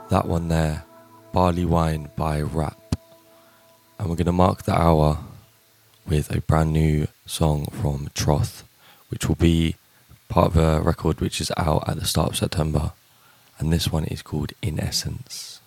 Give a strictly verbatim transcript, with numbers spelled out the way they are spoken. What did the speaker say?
That one there, Barley Wine by Rap. And we're going to mark the hour with a brand new song from Troth, which will be part of a record which is out at the start of September. And this one is called In Essence.